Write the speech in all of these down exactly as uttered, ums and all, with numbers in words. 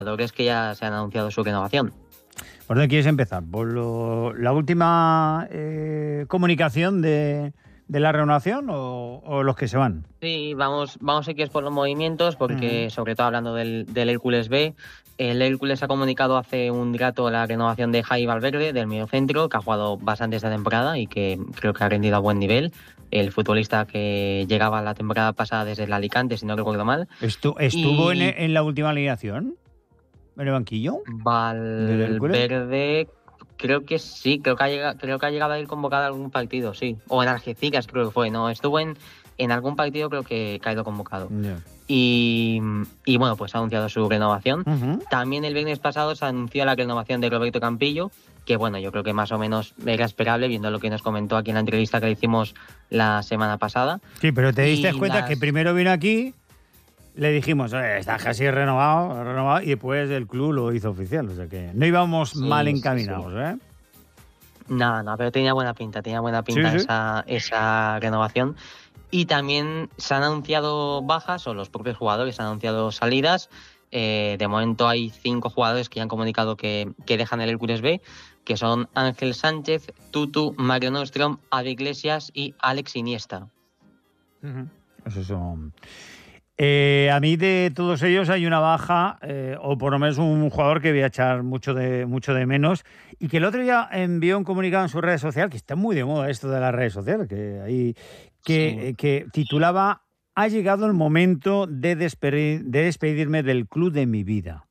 jugadores que ya se han anunciado su renovación. ¿Por dónde quieres empezar? ¿Por lo, la última eh, comunicación de, de la renovación o, o los que se van? Sí, vamos, vamos si quieres por los movimientos, porque uh-huh. sobre todo hablando del, del Hércules B, el Hércules ha comunicado hace un rato la renovación de Jai Valverde, del mediocentro, que ha jugado bastante esta temporada y que creo que ha rendido a buen nivel. El futbolista que llegaba la temporada pasada desde el Alicante, si no recuerdo mal. ¿Estu- ¿Estuvo y... en, en la última alineación? ¿En el banquillo? Valverde, creo que sí, creo que ha llegado, creo que ha llegado a ir convocado a algún partido, sí. O en Algeciras creo que fue, ¿no? Estuvo en, en algún partido, creo que, que ha ido convocado. Yeah. Y, y bueno, pues ha anunciado su renovación. Uh-huh. También el viernes pasado se anunció la renovación de Roberto Campillo, que bueno, yo creo que más o menos era esperable, viendo lo que nos comentó aquí en la entrevista que le hicimos la semana pasada. Sí, pero te diste y cuenta las... que primero vino aquí... Le dijimos, eh, está casi renovado, renovado, y después el club lo hizo oficial. O sea que no íbamos sí, mal encaminados, sí, sí. ¿eh? No, no, pero tenía buena pinta, tenía buena pinta sí, esa, sí. esa renovación. Y también se han anunciado bajas, o los propios jugadores han anunciado salidas. Eh, de momento hay cinco jugadores que ya han comunicado que, que dejan el Hércules B, que son Ángel Sánchez, Tutu, Mario Nostrom, Adi Iglesias y Alex Iniesta. Uh-huh. Esos son... Eh, a mí de todos ellos hay una baja, eh, o por lo menos un jugador que voy a echar mucho de, mucho de menos, y que el otro día envió un comunicado en su red social, que está muy de moda esto de las redes sociales, que, ahí, que, sí. eh, que titulaba «Ha llegado el momento de, despedir, de despedirme del club de mi vida».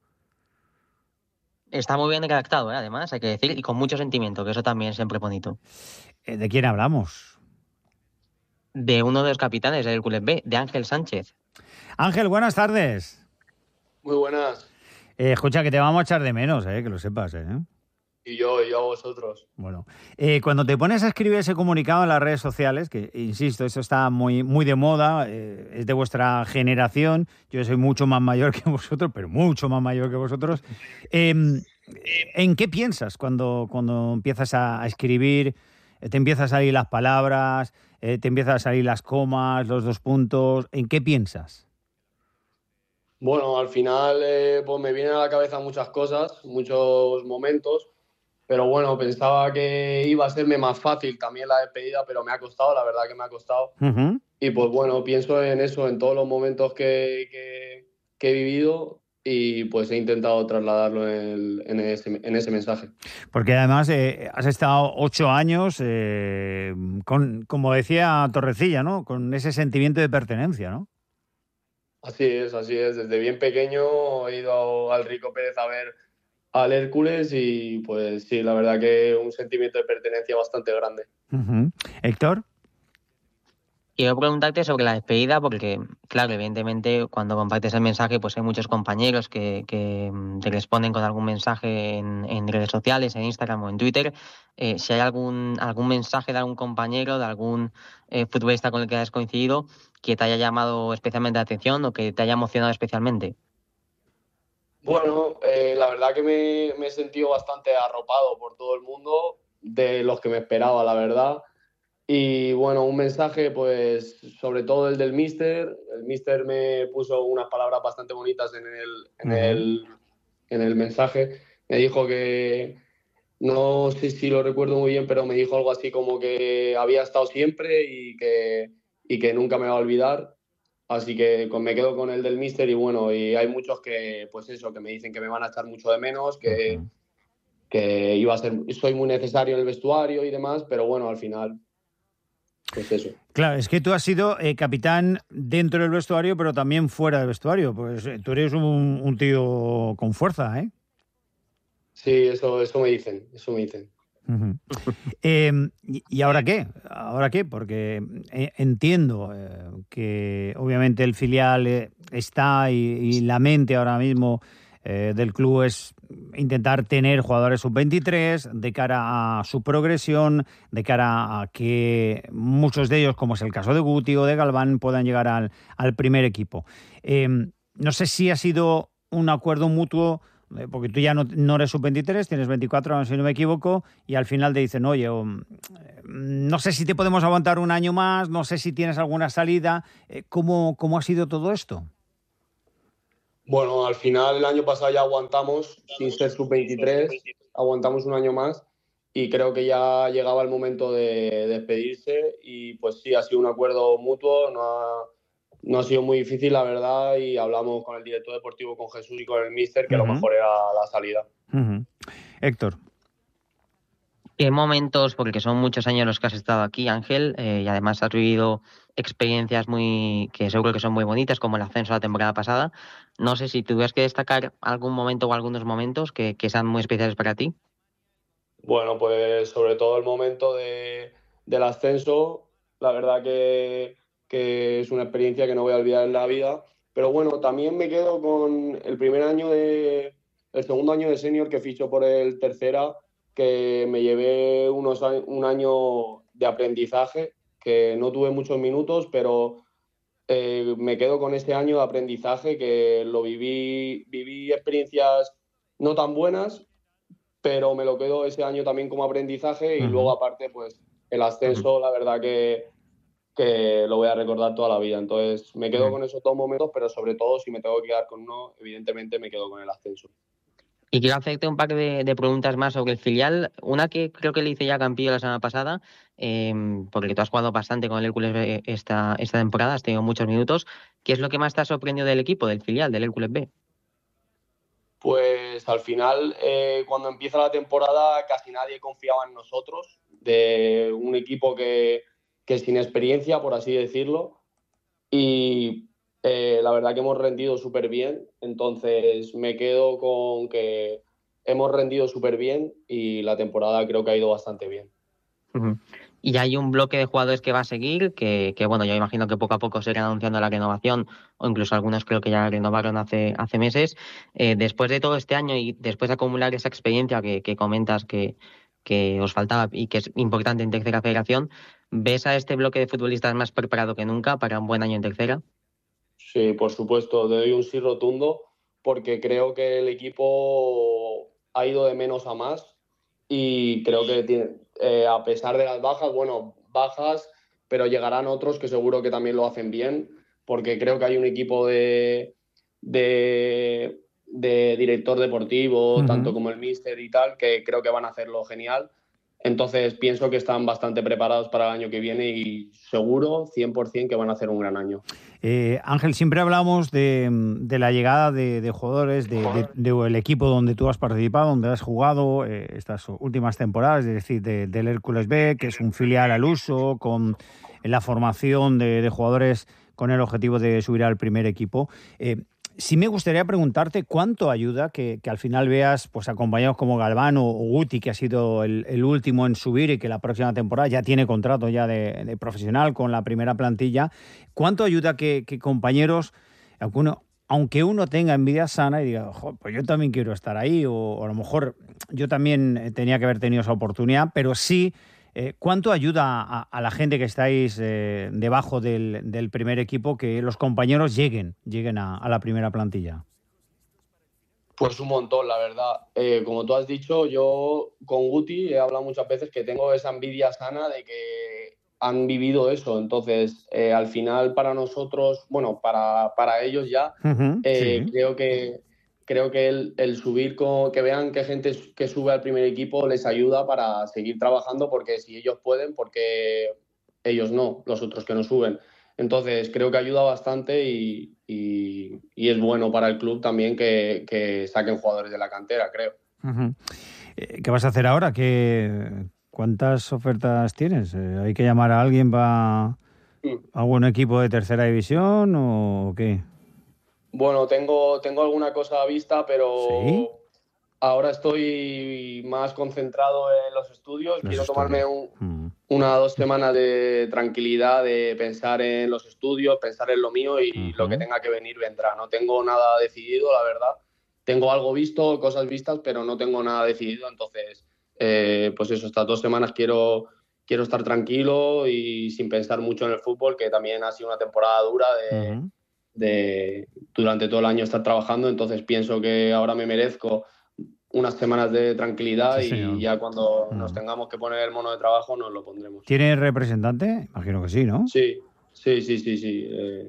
Está muy bien redactado, ¿eh? Además, hay que decir, y con mucho sentimiento, que eso también es siempre bonito. Eh, ¿De quién hablamos? De uno de los capitanes del Hércules B, de Ángel Sánchez. Ángel, buenas tardes. Muy buenas. Eh, escucha, que te vamos a echar de menos, eh, que lo sepas. Eh. Y yo, y yo a vosotros. Bueno, eh, cuando te pones a escribir ese comunicado en las redes sociales, que insisto, eso está muy, muy de moda, eh, es de vuestra generación, yo soy mucho más mayor que vosotros, pero mucho más mayor que vosotros. Eh, ¿En qué piensas cuando, cuando empiezas a, a escribir? Te empiezan a salir las palabras, eh, te empiezan a salir las comas, los dos puntos. ¿En qué piensas? Bueno, al final eh, pues me vienen a la cabeza muchas cosas, muchos momentos, pero bueno, pensaba que iba a serme más fácil también la despedida, pero me ha costado, la verdad que me ha costado. Uh-huh. Y pues bueno, pienso en eso, en todos los momentos que, que, que he vivido y pues he intentado trasladarlo en, el, en, ese, en ese mensaje. Porque además eh, has estado ocho años, eh, con, como decía Torrecilla, ¿no? Con ese sentimiento de pertenencia, ¿no? Así es, así es. Desde bien pequeño he ido al Rico Pérez a ver al Hércules y pues sí, la verdad que un sentimiento de pertenencia bastante grande. Uh-huh. Héctor. Quiero preguntarte sobre la despedida porque, claro, evidentemente cuando compartes el mensaje pues hay muchos compañeros que, que te responden con algún mensaje en, en redes sociales, en Instagram o en Twitter. Eh, si hay algún, algún mensaje de algún compañero, de algún eh, futbolista con el que hayas coincidido que te haya llamado especialmente la atención o que te haya emocionado especialmente. Bueno, eh, la verdad que me, me he sentido bastante arropado por todo el mundo, de los que me esperaba, la verdad. Y bueno, un mensaje, pues, sobre todo el del míster. El míster me puso unas palabras bastante bonitas en el, en el, en el mensaje. Me dijo que, no sé si lo recuerdo muy bien, pero me dijo algo así como que había estado siempre y que, y que nunca me va a olvidar. Así que me quedo con el del míster y bueno, y hay muchos que, pues eso, que me dicen que me van a echar mucho de menos, que, uh-huh. que iba a ser, soy muy necesario en el vestuario y demás, pero bueno, al final... Pues eso. Claro, es que tú has sido eh, capitán dentro del vestuario, pero también fuera del vestuario. Pues eh, tú eres un, un tío con fuerza, ¿eh? Sí, eso, eso me dicen, eso me dicen. Uh-huh. eh, y, ¿Y ahora qué? ¿Ahora qué? Porque eh, entiendo eh, que obviamente el filial eh, está y, y la mente ahora mismo eh, del club es intentar tener jugadores sub veintitrés de cara a su progresión, de cara a que muchos de ellos, como es el caso de Guti o de Galván, puedan llegar al, al primer equipo. Eh, no sé si ha sido un acuerdo mutuo, eh, porque tú ya no, no eres sub veintitrés, tienes veinticuatro, si no me equivoco, y al final te dicen, oye, oh, no sé si te podemos aguantar un año más, no sé si tienes alguna salida. Eh, ¿cómo, ¿Cómo ha sido todo esto? Bueno, al final el año pasado ya aguantamos, sin ser sub veintitrés, aguantamos un año más y creo que ya llegaba el momento de despedirse y pues sí, ha sido un acuerdo mutuo, no ha, no ha sido muy difícil la verdad y hablamos con el director deportivo, con Jesús y con el míster que uh-huh. lo mejor era la salida. Uh-huh. Héctor. ¿Qué momentos, porque son muchos años los que has estado aquí, Ángel, eh, y además has vivido experiencias muy que seguro que son muy bonitas, como el ascenso la temporada pasada? No sé si tuvieras que destacar algún momento o algunos momentos que, que sean muy especiales para ti. Bueno, pues sobre todo el momento de, del ascenso, la verdad que, que es una experiencia que no voy a olvidar en la vida. Pero bueno, también me quedo con el primer año de, el segundo año de senior que ficho por el tercera, que me llevé unos, un año de aprendizaje, que no tuve muchos minutos, pero eh, me quedo con este año de aprendizaje, que lo viví, viví experiencias no tan buenas, pero me lo quedo ese año también como aprendizaje y uh-huh. luego aparte pues el ascenso, uh-huh. la verdad que, que lo voy a recordar toda la vida. Entonces me quedo uh-huh. con esos dos momentos, pero sobre todo si me tengo que quedar con uno, evidentemente me quedo con el ascenso. Y quiero hacerte un par de, de preguntas más sobre el filial. Una que creo que le hice ya a Campillo la semana pasada, eh, porque tú has jugado bastante con el Hércules B esta, esta temporada, has tenido muchos minutos. ¿Qué es lo que más te ha sorprendido del equipo, del filial, del Hércules B? Pues al final, eh, cuando empieza la temporada, casi nadie confiaba en nosotros, de un equipo que, que sin experiencia, por así decirlo, y eh, la verdad que hemos rendido súper bien, entonces me quedo con que hemos rendido súper bien y la temporada creo que ha ido bastante bien. Uh-huh. Y hay un bloque de jugadores que va a seguir, que, que bueno, yo imagino que poco a poco se irán anunciando la renovación, o incluso algunos creo que ya renovaron hace, hace meses. Eh, después de todo este año y después de acumular esa experiencia que, que comentas que, que os faltaba y que es importante en tercera federación, ¿ves a este bloque de futbolistas más preparado que nunca para un buen año en tercera? Sí, por supuesto, te doy un sí rotundo, porque creo que el equipo ha ido de menos a más y creo que tiene, eh, a pesar de las bajas, bueno, bajas, pero llegarán otros que seguro que también lo hacen bien, porque creo que hay un equipo de, de, de director deportivo, uh-huh. tanto como el míster y tal, que creo que van a hacerlo genial. Entonces pienso que están bastante preparados para el año que viene y seguro, cien por ciento, que van a hacer un gran año. Eh, Ángel, siempre hablamos de, de la llegada de, de jugadores del de, de, de equipo donde tú has participado, donde has jugado eh, estas últimas temporadas, es decir, de, del Hércules B, que es un filial al uso, con la formación de, de jugadores con el objetivo de subir al primer equipo. Eh, Sí me gustaría preguntarte cuánto ayuda que, que al final veas pues acompañados como Galván o, o Guti, que ha sido el, el último en subir y que la próxima temporada ya tiene contrato ya de, de profesional con la primera plantilla. ¿Cuánto ayuda que, que compañeros, aunque uno, aunque uno tenga envidia sana y diga, pues yo también quiero estar ahí, o, o a lo mejor yo también tenía que haber tenido esa oportunidad, pero sí... Eh, ¿Cuánto ayuda a, a la gente que estáis eh, debajo del, del primer equipo que los compañeros lleguen, lleguen a, a la primera plantilla? Pues un montón, la verdad. Eh, como tú has dicho, yo con Guti he hablado muchas veces que tengo esa envidia sana de que han vivido eso. Entonces, eh, al final para nosotros, bueno, para, para ellos ya, uh-huh, eh, sí. creo que... Creo que el, el subir, con, que vean que gente que sube al primer equipo les ayuda para seguir trabajando, porque si ellos pueden, porque ellos no, los otros que no suben. Entonces creo que ayuda bastante y, y, y es bueno para el club también que, que saquen jugadores de la cantera, creo. Uh-huh. ¿Qué vas a hacer ahora? ¿Qué, ¿Cuántas ofertas tienes? ¿Hay que llamar a alguien para sí. algún equipo de tercera división o qué? Bueno, tengo, tengo alguna cosa a vista, pero ¿Sí? ahora estoy más concentrado en los estudios. Los Quiero estudios. tomarme un, mm. una o dos semanas de tranquilidad, de pensar en los estudios, pensar en lo mío y uh-huh. lo que tenga que venir vendrá. No tengo nada decidido, la verdad. Tengo algo visto, cosas vistas, pero no tengo nada decidido. Entonces, eh, pues eso, estas dos semanas quiero, quiero estar tranquilo y sin pensar mucho en el fútbol, que también ha sido una temporada dura de... Uh-huh. de durante todo el año estar trabajando, entonces pienso que ahora me merezco unas semanas de tranquilidad sí, y ya cuando uh-huh. nos tengamos que poner el mono de trabajo nos lo pondremos. ¿Tiene representante? Imagino que sí, ¿no? Sí, sí, sí, sí, sí. Eh,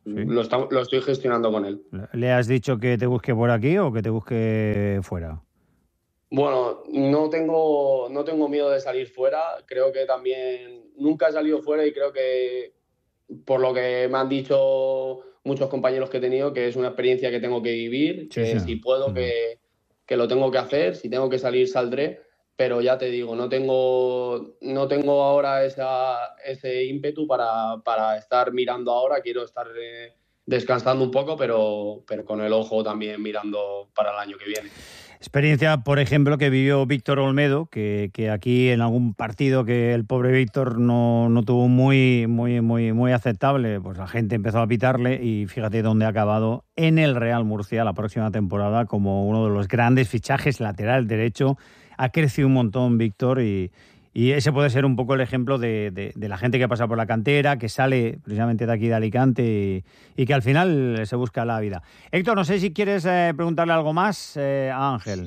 ¿Sí? Lo, está, lo estoy gestionando con él. ¿Le has dicho que te busque por aquí o que te busque fuera? Bueno, no tengo, no tengo miedo de salir fuera. Creo que también nunca he salido fuera y creo que, por lo que me han dicho muchos compañeros que he tenido, que es una experiencia que tengo que vivir, sí, que sí. Si puedo, mm. que, que lo tengo que hacer. Si tengo que salir, saldré. Pero ya te digo, no tengo, no tengo ahora esa, ese ímpetu para, para estar mirando ahora. Quiero estar eh, descansando un poco, pero, pero con el ojo también mirando para el año que viene. Experiencia, por ejemplo, que vivió Víctor Olmedo, que, que aquí en algún partido que el pobre Víctor no, no tuvo muy, muy, muy, muy aceptable, pues la gente empezó a pitarle y fíjate dónde ha acabado en el Real Murcia la próxima temporada como uno de los grandes fichajes lateral derecho. Ha crecido un montón Víctor y, y ese puede ser un poco el ejemplo de, de, de la gente que pasa por la cantera, que sale precisamente de aquí de Alicante y, y que al final se busca la vida. Héctor, no sé si quieres eh, preguntarle algo más eh, a Ángel.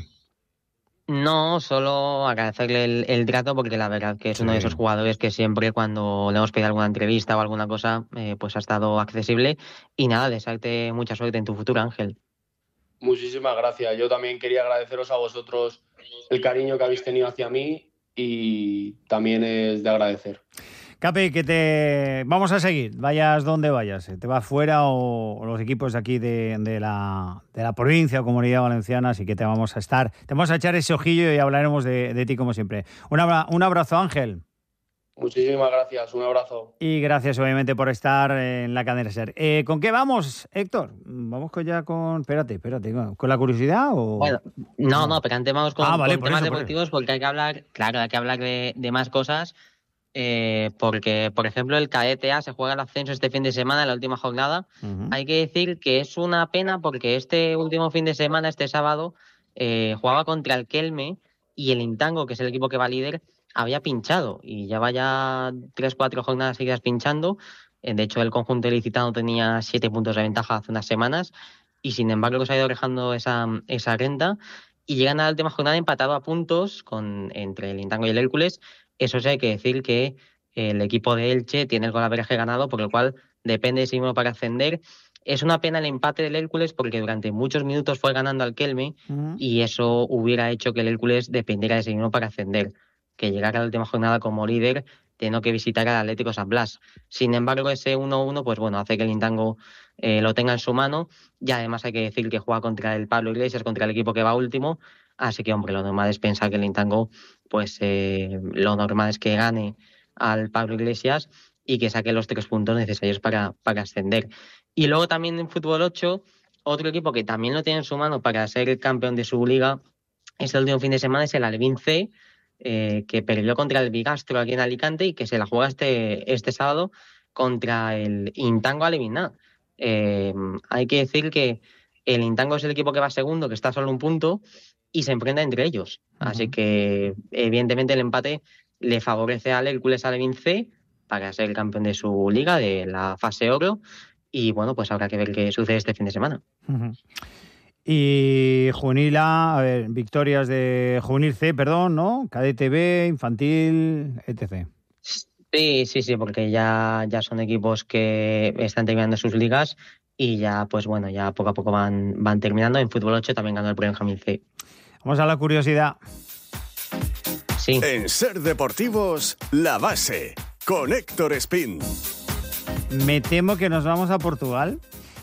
No, solo agradecerle el, el trato porque la verdad que es sí. uno de esos jugadores que siempre cuando le hemos pedido alguna entrevista o alguna cosa, eh, pues ha estado accesible. Y nada, desearte mucha suerte en tu futuro, Ángel. Muchísimas gracias. Yo también quería agradeceros a vosotros el cariño que habéis tenido hacia mí y también es de agradecer. Capi, que te vamos a seguir, vayas donde vayas, te vas fuera o, o los equipos de aquí de, de, la, de la provincia o Comunidad Valenciana, así que te vamos a estar, te vamos a echar ese ojillo y hablaremos de, de ti como siempre. Un, abra, un abrazo, Ángel. Muchísimas gracias, un abrazo. Y gracias obviamente por estar en la cadena SER. Eh, ¿Con qué vamos, Héctor? ¿Vamos con ya con... Espérate, espérate, ¿con la curiosidad o...? Bueno, no, no, pero antes vamos con, ah, vale, con temas eso, deportivos porque hay que hablar, claro, hay que hablar de, de más cosas. Eh, porque, por ejemplo, el Cadete A se juega el ascenso este fin de semana, en la última jornada. Uh-huh. Hay que decir que es una pena porque este último fin de semana, este sábado, eh, jugaba contra el Kelme y el Intango, que es el equipo que va líder, había pinchado y ya vaya tres, cuatro jornadas seguidas pinchando. De hecho, el conjunto ilicitano tenía siete puntos de ventaja hace unas semanas y, sin embargo, se ha ido dejando esa, esa renta y llegan a la última jornada empatado a puntos con, entre el Intango y el Hércules. Eso sí, hay que decir que el equipo de Elche tiene el golaveraje ganado, por lo cual depende de sí mismo para ascender. Es una pena el empate del Hércules porque durante muchos minutos fue ganando al Kelme uh-huh. y eso hubiera hecho que el Hércules dependiera de sí mismo para ascender, que llegara a la última jornada como líder, teniendo que visitar al Atlético San Blas. Sin embargo, ese uno uno, pues bueno, hace que el Intango eh, lo tenga en su mano y además hay que decir que juega contra el Pablo Iglesias, contra el equipo que va último. Así que, hombre, lo normal es pensar que el Intango, pues eh, lo normal es que gane al Pablo Iglesias y que saque los tres puntos necesarios para, para ascender. Y luego también en Fútbol ocho, otro equipo que también lo tiene en su mano para ser el campeón de su liga este último fin de semana es el Alvin C, eh, que perdió contra el Bigastro aquí en Alicante y que se la juega este, este sábado contra el Intango Alevin A. Eh, hay que decir que el Intango es el equipo que va segundo, que está solo un punto, y se enfrenta entre ellos. Uh-huh. Así que, evidentemente, el empate le favorece al Hércules Alevin C para ser el campeón de su liga, de la fase oro. Y, bueno, pues habrá que ver qué sucede este fin de semana. Uh-huh. Y Juvenil A, a ver, victorias de Juvenil C, perdón, ¿no? Cadete B, Infantil, etcétera. Sí, sí, sí, porque ya, ya son equipos que están terminando sus ligas y ya, pues bueno, ya poco a poco van, van terminando. En Fútbol ocho también ganó el Benjamín C. Vamos a la curiosidad. Sí. En Ser Deportivos, La Base, con Héctor Espín. Me temo que nos vamos a Portugal.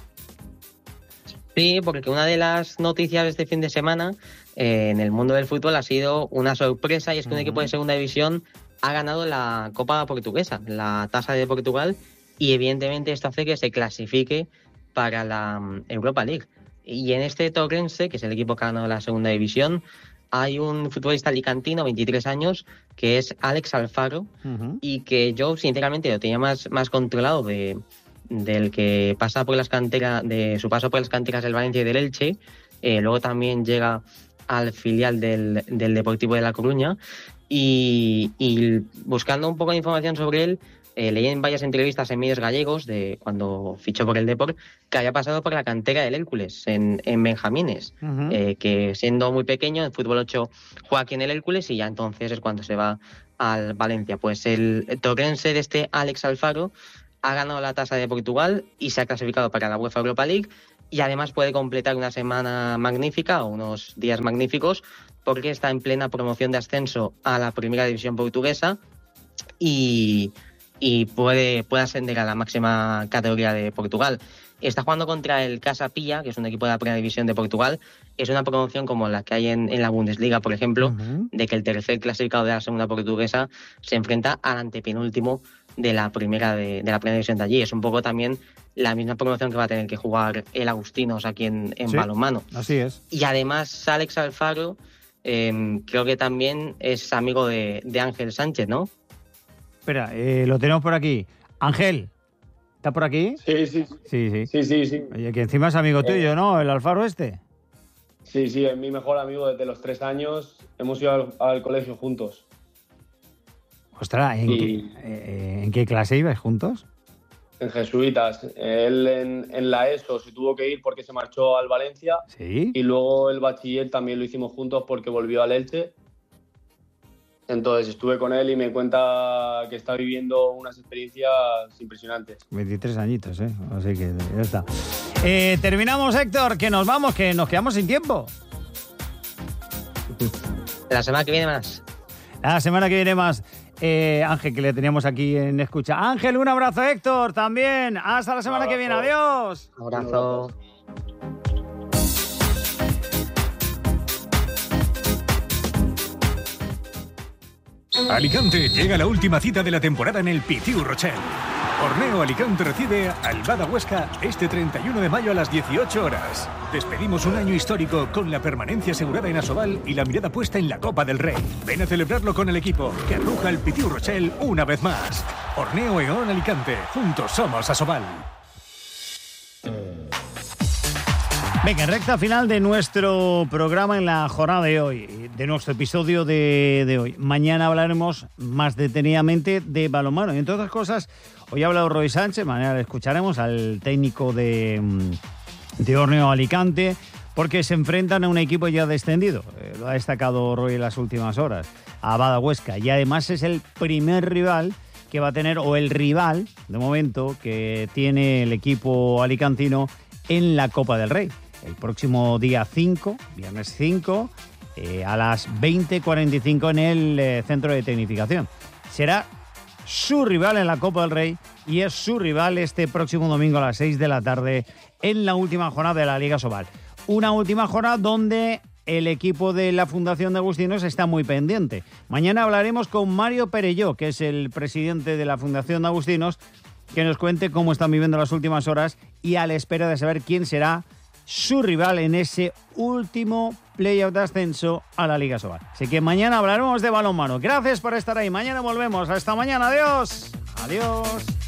Sí, porque una de las noticias de este fin de semana eh, en el mundo del fútbol ha sido una sorpresa y es que uh-huh. un equipo de segunda división ha ganado la Copa Portuguesa, la Taça de Portugal, y evidentemente esto hace que se clasifique para la Europa League. Y en este Torrense, que es el equipo que ha ganado la segunda división, hay un futbolista alicantino, veintitrés años, que es Alex Alfaro, uh-huh. y que yo sinceramente lo tenía más, más controlado de, del que pasa por las canteras, de su paso por las canteras del Valencia y del Elche. Eh, luego también llega al filial del, del Deportivo de La Coruña. Y, y buscando un poco de información sobre él, eh, leí en varias entrevistas en medios gallegos de cuando fichó por el Depor que había pasado por la cantera del Hércules en, en Benjamines, uh-huh. eh, que siendo muy pequeño en Fútbol ocho juega aquí en el Hércules y ya entonces es cuando se va al Valencia. Pues el torrense de este Alex Alfaro ha ganado la Taça de Portugal y se ha clasificado para la UEFA Europa League, y además puede completar una semana magnífica o unos días magníficos porque está en plena promoción de ascenso a la primera división portuguesa y, y puede, puede ascender a la máxima categoría de Portugal. Está jugando contra el Casa Pia, que es un equipo de la primera división de Portugal. Es una promoción como la que hay en, en la Bundesliga, por ejemplo, uh-huh. de que el tercer clasificado de la segunda portuguesa se enfrenta al antepenúltimo de la primera de, de la primera división de allí. Es un poco también la misma promoción que va a tener que jugar el Agustinos aquí en, en sí, balonmano. Así es. Y además Alex Alfaro eh, creo que también es amigo de, de Ángel Sánchez, ¿no? Espera, eh, lo tenemos por aquí. Ángel, ¿está por aquí? Sí, sí. Sí, sí. Sí, sí, sí. Oye, que encima es amigo eh, tuyo, ¿no? El Alfaro este. Sí, sí, es mi mejor amigo desde los tres años. Hemos ido al, al colegio juntos. Ostras, ¿en, y... qué, eh, ¿en qué clase ibais juntos? En jesuitas. Él en, en la ESO se tuvo que ir porque se marchó al Valencia. Sí. Y luego el bachiller también lo hicimos juntos porque volvió al Elche. Entonces estuve con él y me cuenta que está viviendo unas experiencias impresionantes. veintitrés añitos, ¿eh? Así que ya está. Eh, terminamos, Héctor, que nos vamos, que nos quedamos sin tiempo. La semana que viene más. La semana que viene más. Eh, Ángel, que le teníamos aquí en escucha. Ángel, un abrazo, Héctor, también. Hasta la semana que viene. Adiós. Un abrazo. Alicante, llega la última cita de la temporada en el Pitiu Rochelle. Horneo Alicante recibe al Bada Huesca este treinta y uno de mayo a las dieciocho horas. Despedimos un año histórico con la permanencia asegurada en Asobal y la mirada puesta en la Copa del Rey. Ven a celebrarlo con el equipo que arruja el Pitiu Rochelle una vez más. Horneo Eón Alicante, juntos somos Asobal. Venga, recta final de nuestro programa en la jornada de hoy, de nuestro episodio de, de hoy. Mañana hablaremos más detenidamente de balonmano. Y entre otras cosas, hoy ha hablado Roy Sánchez, mañana le escucharemos al técnico de, de Horneo Alicante, porque se enfrentan a un equipo ya descendido. Eh, lo ha destacado Roy en las últimas horas, a Bada Huesca. Y además es el primer rival que va a tener, o el rival, de momento, que tiene el equipo alicantino en la Copa del Rey. El próximo día cinco, viernes cinco, eh, a las veinte cuarenta y cinco en el eh, Centro de Tecnificación. Será su rival en la Copa del Rey y es su rival este próximo domingo a las seis de la tarde en la última jornada de la Liga Asobal. Una última jornada donde el equipo de la Fundación de Agustinos está muy pendiente. Mañana hablaremos con Mario Perelló, que es el presidente de la Fundación de Agustinos, que nos cuente cómo están viviendo las últimas horas y a la espera de saber quién será su rival en ese último playoff de ascenso a la Liga Asobal. Así que mañana hablaremos de balonmano. Gracias por estar ahí. Mañana volvemos. Hasta mañana. Adiós. Adiós.